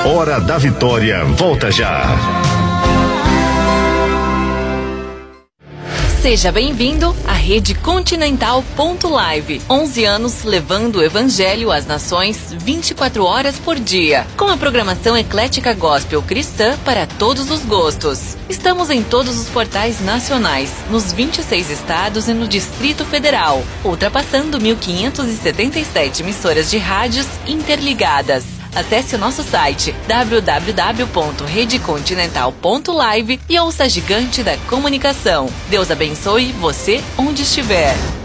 Hora da Vitória volta já. Seja bem-vindo à Rede Continental Live. 11 anos levando o Evangelho às nações 24 horas por dia, com a programação eclética gospel cristã para todos os gostos. Estamos em todos os portais nacionais, nos 26 estados e no Distrito Federal, ultrapassando 1.577 emissoras de rádios interligadas. Acesse o nosso site www.redecontinental.live e ouça a gigante da comunicação. Deus abençoe você onde estiver.